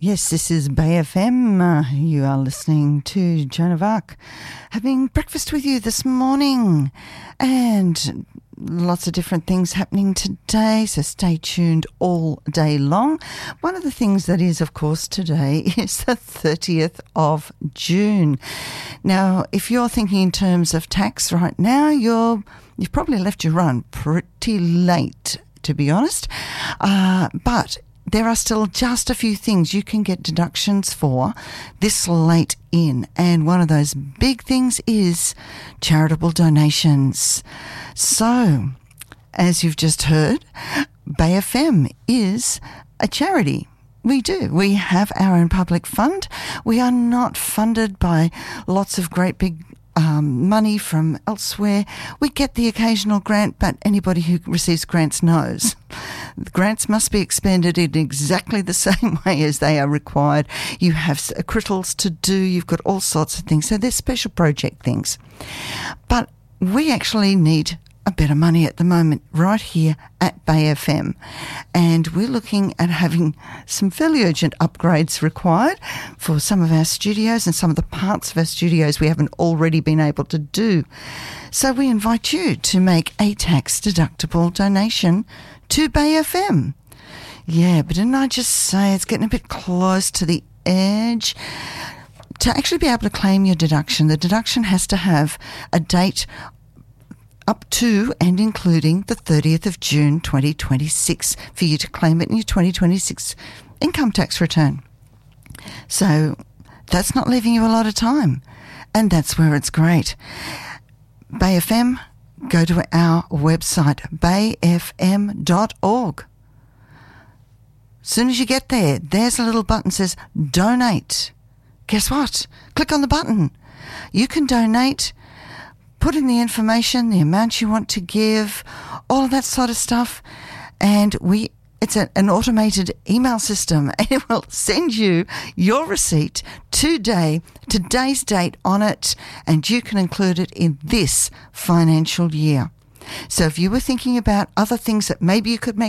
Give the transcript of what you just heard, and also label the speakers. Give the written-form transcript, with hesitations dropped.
Speaker 1: Yes, this is Bay FM. You are listening to Joan of Arc, having breakfast with you this morning, and lots of different things happening today, so stay tuned all day long. One of the things that is, of course, today is the 30th of June. Now, if you're thinking in terms of tax right now, you've probably left your run pretty late, to be honest, but there are still just a few things you can get deductions for this late in, and one of those big things is charitable donations. So, as you've just heard, Bay FM is a charity. We do. We have our own public fund. We are not funded by lots of great big money from elsewhere. We get the occasional grant, but anybody who receives grants knows the grants must be expended in exactly the same way as they are required. You have crittals to do, you've got all sorts of things, so they're special project things. But we actually need a bit of money at the moment right here at Bay FM, and we're looking at having some fairly urgent upgrades required for some of our studios and some of the parts of our studios we haven't already been able to do. So we invite you to make a tax deductible donation to Bay FM. Yeah, but didn't I just say it's getting a bit close to the edge? To actually be able to claim your deduction, the deduction has to have a date up to and including the 30th of June 2026 for you to claim it in your 2026 income tax return. So that's not leaving you a lot of time, and that's where it's great. Bay FM, go to our website, bayfm.org. As soon as you get there, there's a little button that says donate. Guess what? Click on the button. You can donate. Put in the information, the amount you want to give, all of that sort of stuff, and it's an automated email system, and it will send you your receipt today's date on it, and you can include it in this financial year. So if you were thinking about other things that maybe you could make